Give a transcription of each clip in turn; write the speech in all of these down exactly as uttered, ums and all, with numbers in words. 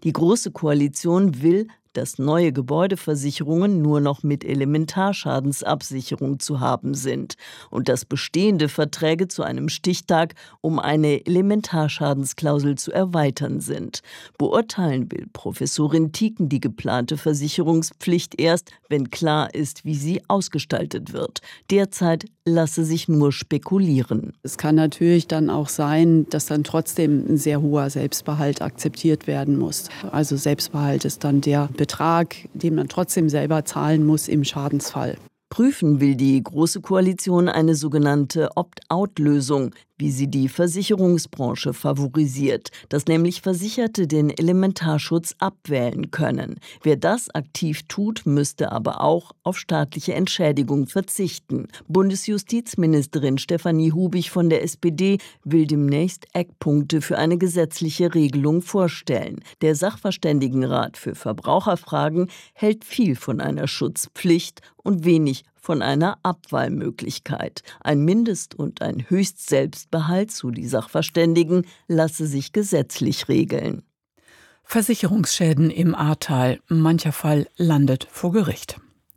Die Große Koalition will, dass neue Gebäudeversicherungen nur noch mit Elementarschadensabsicherung zu haben sind und dass bestehende Verträge zu einem Stichtag, um eine Elementarschadensklausel zu erweitern sind. Beurteilen will Professorin Tiecken die geplante Versicherungspflicht erst, wenn klar ist, wie sie ausgestaltet wird. Derzeit lasse sich nur spekulieren. Es kann natürlich dann auch sein, dass dann trotzdem ein sehr hoher Selbstbehalt akzeptiert werden muss. Also Selbstbehalt ist dann der Betrag, den man trotzdem selber zahlen muss im Schadensfall. Prüfen will die Große Koalition eine sogenannte Opt-out-Lösung, wie sie die Versicherungsbranche favorisiert, dass nämlich Versicherte den Elementarschutz abwählen können. Wer das aktiv tut, müsste aber auch auf staatliche Entschädigung verzichten. Bundesjustizministerin Stefanie Hubig von der S P D will demnächst Eckpunkte für eine gesetzliche Regelung vorstellen. Der Sachverständigenrat für Verbraucherfragen hält viel von einer Schutzpflicht und wenig von einer Abwahlmöglichkeit. Ein Mindest- und ein Höchstselbstbehalt, so die Sachverständigen, lasse sich gesetzlich regeln. Versicherungsschäden im Ahrtal. Mancher Fall landet vor Gericht.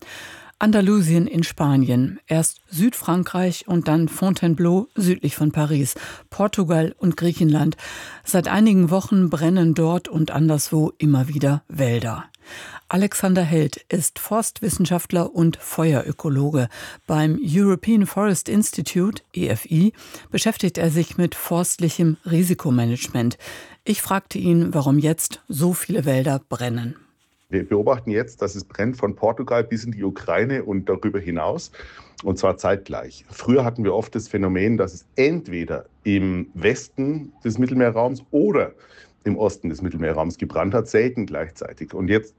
Andalusien in Spanien, erst Südfrankreich und dann Fontainebleau südlich von Paris, Portugal und Griechenland. Seit einigen Wochen brennen dort und anderswo immer wieder Wälder. Alexander Held ist Forstwissenschaftler und Feuerökologe. Beim European Forest Institute, E F I, beschäftigt er sich mit forstlichem Risikomanagement. Ich fragte ihn, warum jetzt so viele Wälder brennen. Wir beobachten jetzt, dass es brennt von Portugal bis in die Ukraine und darüber hinaus, und zwar zeitgleich. Früher hatten wir oft das Phänomen, dass es entweder im Westen des Mittelmeerraums oder im Osten des Mittelmeerraums gebrannt hat, selten gleichzeitig. Und jetzt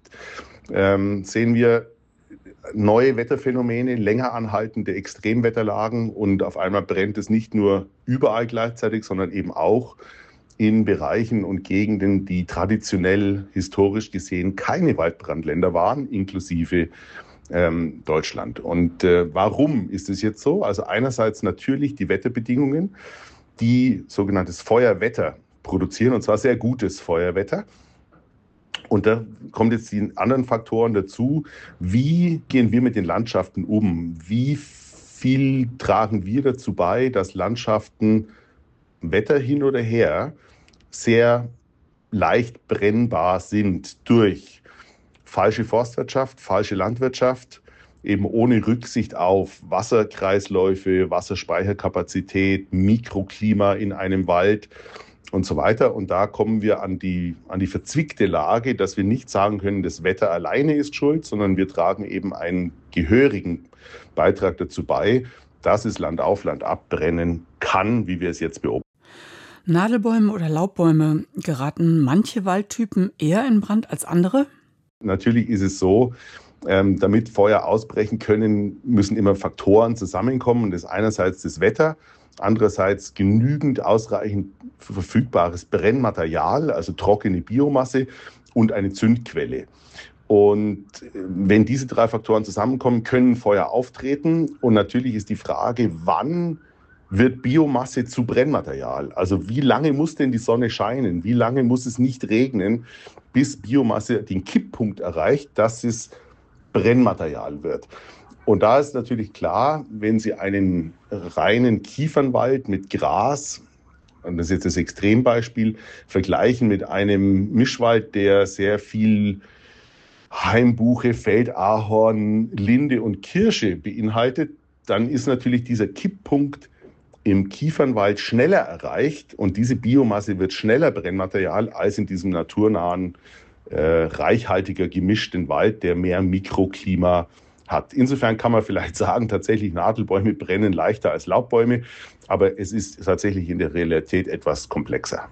ähm, sehen wir neue Wetterphänomene, länger anhaltende Extremwetterlagen, und auf einmal brennt es nicht nur überall gleichzeitig, sondern eben auch in Bereichen und Gegenden, die traditionell, historisch gesehen, keine Waldbrandländer waren, inklusive ähm, Deutschland. Und äh, warum ist es jetzt so? Also einerseits natürlich die Wetterbedingungen, die sogenanntes Feuerwetter produzieren, und zwar sehr gutes Feuerwetter. Und da kommen jetzt die anderen Faktoren dazu. Wie gehen wir mit den Landschaften um? Wie viel tragen wir dazu bei, dass Landschaften, Wetter hin oder her, sehr leicht brennbar sind durch falsche Forstwirtschaft, falsche Landwirtschaft, eben ohne Rücksicht auf Wasserkreisläufe, Wasserspeicherkapazität, Mikroklima in einem Wald und so weiter. Und da kommen wir an die, an die verzwickte Lage, dass wir nicht sagen können, das Wetter alleine ist schuld, sondern wir tragen eben einen gehörigen Beitrag dazu bei, dass es Land auf Land abbrennen kann, wie wir es jetzt beobachten. Nadelbäume oder Laubbäume, geraten manche Waldtypen eher in Brand als andere? Natürlich ist es so, ähm, damit Feuer ausbrechen können, müssen immer Faktoren zusammenkommen. Das ist einerseits das Wetter, andererseits genügend ausreichend verfügbares Brennmaterial, also trockene Biomasse, und eine Zündquelle. Und wenn diese drei Faktoren zusammenkommen, können Feuer auftreten. Und natürlich ist die Frage, wann wird Biomasse zu Brennmaterial? Also wie lange muss denn die Sonne scheinen? Wie lange muss es nicht regnen, bis Biomasse den Kipppunkt erreicht, dass es Brennmaterial wird? Und da ist natürlich klar, wenn Sie einen reinen Kiefernwald mit Gras, und das ist jetzt das Extrembeispiel, vergleichen mit einem Mischwald, der sehr viel Hainbuche, Feldahorn, Linde und Kirsche beinhaltet, dann ist natürlich dieser Kipppunkt im Kiefernwald schneller erreicht, und diese Biomasse wird schneller Brennmaterial als in diesem naturnahen, äh, reichhaltiger gemischten Wald, der mehr Mikroklima hat. Insofern kann man vielleicht sagen, tatsächlich Nadelbäume brennen leichter als Laubbäume, aber es ist tatsächlich in der Realität etwas komplexer.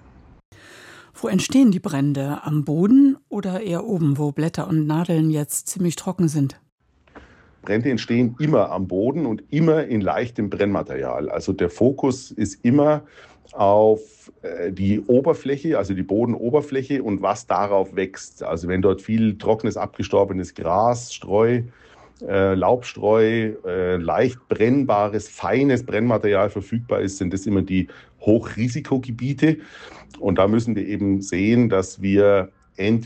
Wo entstehen die Brände? Am Boden oder eher oben, wo Blätter und Nadeln jetzt ziemlich trocken sind? Brände entstehen immer am Boden und immer in leichtem Brennmaterial. Also der Fokus ist immer auf die Oberfläche, also die Bodenoberfläche und was darauf wächst. Also wenn dort viel trockenes, abgestorbenes Gras, Streu, äh, Laubstreu, äh, leicht brennbares, feines Brennmaterial verfügbar ist, sind das immer die Hochrisikogebiete. Und da müssen wir eben sehen, dass wir entweder